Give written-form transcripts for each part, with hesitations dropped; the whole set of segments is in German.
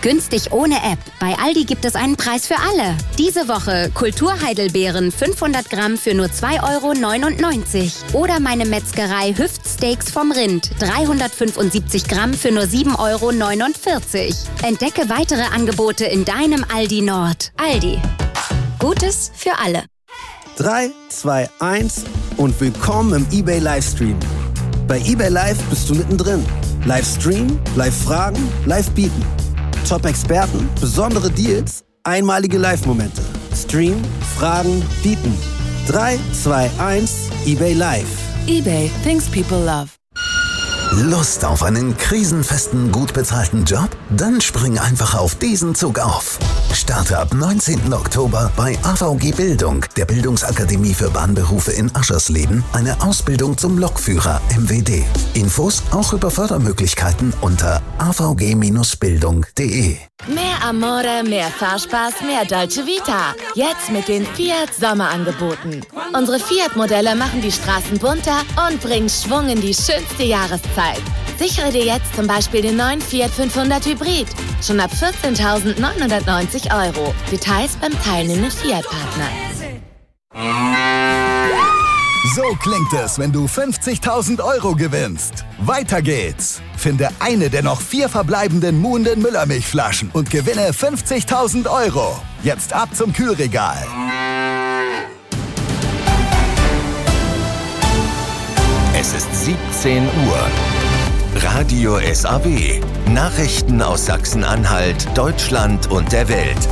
Günstig ohne App. Bei Aldi gibt es einen Preis für alle. Diese Woche Kulturheidelbeeren 500 Gramm für nur 2,99 € Oder meine Metzgerei Hüftsteaks vom Rind 375 Gramm für nur 7,49 €. Entdecke weitere Angebote in deinem Aldi Nord. Aldi. Gutes für alle. 3, 2, 1 und willkommen im eBay Livestream. Bei eBay Live bist du mittendrin. Livestream, Live-Fragen, Live-Bieten. Top-Experten, besondere Deals, einmalige Live-Momente. Stream, Fragen, Bieten. 3, 2, 1, eBay Live. eBay, things people love. Lust auf einen krisenfesten, gut bezahlten Job? Dann spring einfach auf diesen Zug auf. Starte ab 19. Oktober bei AVG Bildung, der Bildungsakademie für Bahnberufe in Aschersleben, eine Ausbildung zum Lokführer MWD. Infos auch über Fördermöglichkeiten unter avg-bildung.de. Mehr Amore, mehr Fahrspaß, mehr Dolce Vita. Jetzt mit den Fiat Sommerangeboten. Unsere Fiat-Modelle machen die Straßen bunter und bringen Schwung in die schönste Jahreszeit. Sichere dir jetzt zum Beispiel den neuen Fiat 500 Hybrid. Schon ab 14.990 €. Details beim teilnehmenden Fiat-Partner. So klingt es, wenn du 50.000 € gewinnst. Weiter geht's. Finde eine der noch 4 verbleibenden Muhnden Müllermilchflaschen und gewinne 50.000 €. Jetzt ab zum Kühlregal. Es ist 17 Uhr. Radio SAW. Nachrichten aus Sachsen-Anhalt, Deutschland und der Welt.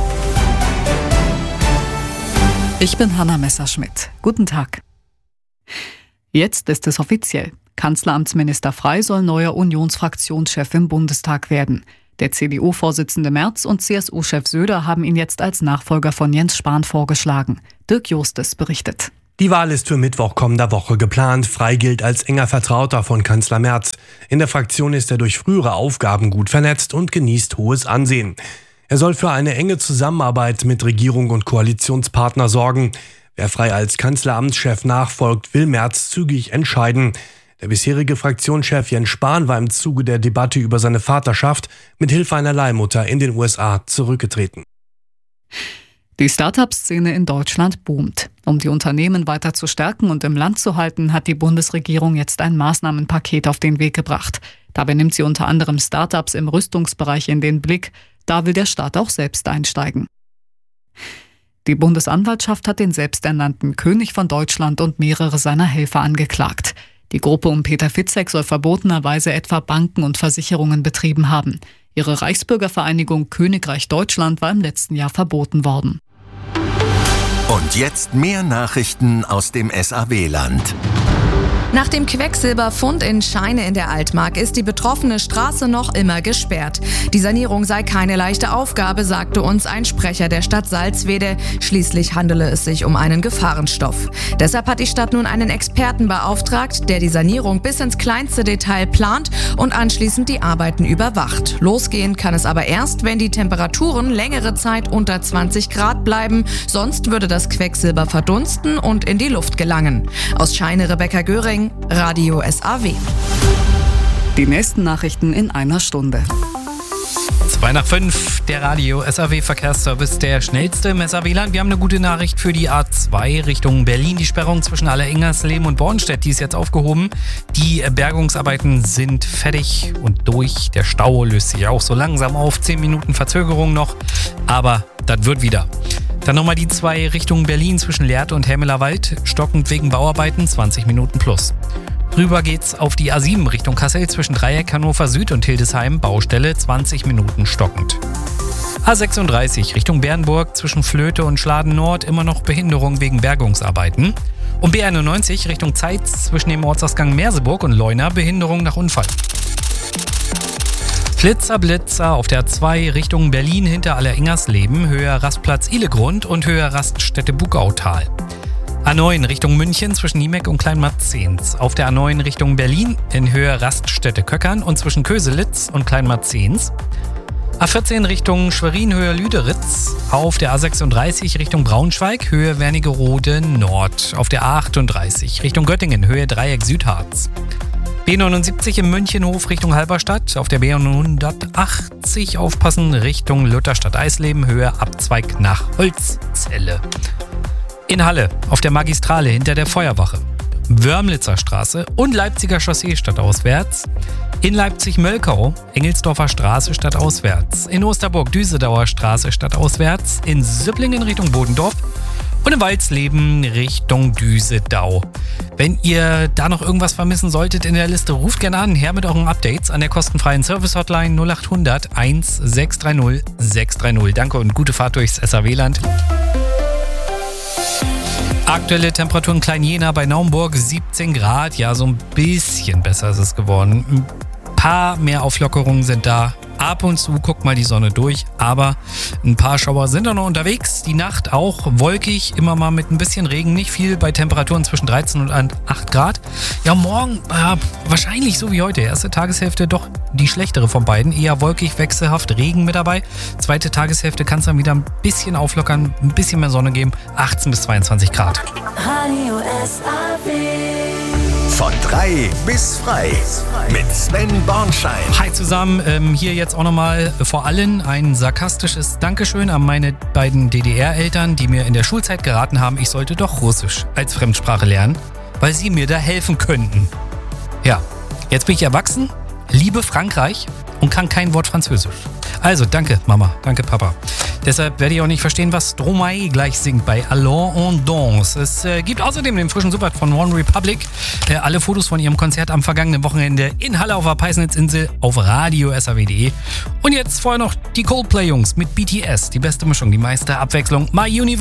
Ich bin Hanna Messerschmidt. Guten Tag. Jetzt ist es offiziell. Kanzleramtsminister Frey soll neuer Unionsfraktionschef im Bundestag werden. Der CDU-Vorsitzende Merz und CSU-Chef Söder haben ihn jetzt als Nachfolger von Jens Spahn vorgeschlagen. Dirk Justes berichtet. Die Wahl ist für Mittwoch kommender Woche geplant. Frey gilt als enger Vertrauter von Kanzler Merz. In der Fraktion ist er durch frühere Aufgaben gut vernetzt und genießt hohes Ansehen. Er soll für eine enge Zusammenarbeit mit Regierung und Koalitionspartner sorgen. Wer Frey als Kanzleramtschef nachfolgt, will Merz zügig entscheiden. Der bisherige Fraktionschef Jens Spahn war im Zuge der Debatte über seine Vaterschaft mit Hilfe einer Leihmutter in den USA zurückgetreten. Die Start-up-Szene in Deutschland boomt. Um die Unternehmen weiter zu stärken und im Land zu halten, hat die Bundesregierung jetzt ein Maßnahmenpaket auf den Weg gebracht. Dabei nimmt sie unter anderem Start-ups im Rüstungsbereich in den Blick. Da will der Staat auch selbst einsteigen. Die Bundesanwaltschaft hat den selbsternannten König von Deutschland und mehrere seiner Helfer angeklagt. Die Gruppe um Peter Fitzek soll verbotenerweise etwa Banken und Versicherungen betrieben haben. Ihre Reichsbürgervereinigung Königreich Deutschland war im letzten Jahr verboten worden. Und jetzt mehr Nachrichten aus dem SAW-Land. Nach dem Quecksilberfund in Scheine in der Altmark ist die betroffene Straße noch immer gesperrt. Die Sanierung sei keine leichte Aufgabe, sagte uns ein Sprecher der Stadt Salzwedel. Schließlich handele es sich um einen Gefahrenstoff. Deshalb hat die Stadt nun einen Experten beauftragt, der die Sanierung bis ins kleinste Detail plant und anschließend die Arbeiten überwacht. Losgehen kann es aber erst, wenn die Temperaturen längere Zeit unter 20 Grad bleiben. Sonst würde das Quecksilber verdunsten und in die Luft gelangen. Aus Scheine Rebecca Göring, Radio SAW. Die nächsten Nachrichten in einer Stunde. 2:05, der Radio SAW-Verkehrsservice, der schnellste im SAW-Land. Wir haben eine gute Nachricht für die A2 Richtung Berlin. Die Sperrung zwischen Allerengersleben und Bornstedt, die ist jetzt aufgehoben. Die Bergungsarbeiten sind fertig und durch. Der Stau löst sich auch so langsam auf. 10 Minuten Verzögerung noch, aber das wird wieder. Dann nochmal die 2 Richtung Berlin zwischen Lehrte und Helmelerwald. Stockend wegen Bauarbeiten, 20 Minuten plus. Rüber geht's auf die A7 Richtung Kassel zwischen Dreieck, Hannover Süd und Hildesheim. Baustelle, 20 Minuten stockend. A36 Richtung Bernburg zwischen Flöte und Schladen Nord. Immer noch Behinderung wegen Bergungsarbeiten. Und B91 Richtung Zeitz zwischen dem Ortsausgang Merseburg und Leuna. Behinderung nach Unfall. Blitzer auf der A2 Richtung Berlin hinter Allerengersleben, Höhe Rastplatz Ihlegrund und Höhe Raststätte Bugautal. A9 Richtung München zwischen Niemeck und Kleinmarzens. Auf der A9 Richtung Berlin in Höhe Raststätte Köckern und zwischen Köselitz und Kleinmarzens. A14 Richtung Schwerin, Höhe Lüderitz. Auf der A36 Richtung Braunschweig, Höhe Wernigerode Nord. Auf der A38 Richtung Göttingen, Höhe Dreieck Südharz. B79 im Münchenhof Richtung Halberstadt. Auf der B180 aufpassen Richtung Lutherstadt-Eisleben, Höhe Abzweig nach Holzzelle. In Halle auf der Magistrale hinter der Feuerwache. Wörmlitzer Straße und Leipziger Chaussee stadtauswärts. In Leipzig-Mölkau, Engelsdorfer Straße stadtauswärts. In Osterburg, Düsedauer Straße stadtauswärts. In Süpplingen Richtung Bodendorf. Und in Walsleben Richtung Düsedau. Wenn ihr da noch irgendwas vermissen solltet in der Liste, ruft gerne an, her mit euren Updates an der kostenfreien Service-Hotline 0800 1630 630. Danke und gute Fahrt durchs SAW-Land. Aktuelle Temperatur in Klein-Jena bei Naumburg 17 Grad. Ja, so ein bisschen besser ist es geworden. Ein paar mehr Auflockerungen sind da. Ab und zu guckt mal die Sonne durch, aber ein paar Schauer sind da noch unterwegs. Die Nacht auch wolkig, immer mal mit ein bisschen Regen, nicht viel, bei Temperaturen zwischen 13 und 8 Grad. Ja, morgen wahrscheinlich so wie heute. Erste Tageshälfte doch die schlechtere von beiden. Eher wolkig, wechselhaft, Regen mit dabei. Zweite Tageshälfte kann es dann wieder ein bisschen auflockern, ein bisschen mehr Sonne geben. 18 bis 22 Grad. Radio SAW. Von 3 bis frei mit Sven Bornschein. Hi zusammen, hier jetzt auch nochmal vor allem ein sarkastisches Dankeschön an meine beiden DDR-Eltern, die mir in der Schulzeit geraten haben, ich sollte doch Russisch als Fremdsprache lernen, weil sie mir da helfen könnten. Ja, jetzt bin ich erwachsen, liebe Frankreich und kann kein Wort Französisch. Also, danke Mama, danke Papa. Deshalb werde ich auch nicht verstehen, was Stromae gleich singt bei Allons on Danse. Es gibt außerdem den frischen Super von One Republic. Alle Fotos von ihrem Konzert am vergangenen Wochenende in Halle auf der Peisnitzinsel auf radio-saw.de. Und jetzt vorher noch die Coldplay-Jungs mit BTS. Die beste Mischung, die meiste Abwechslung. My Universe.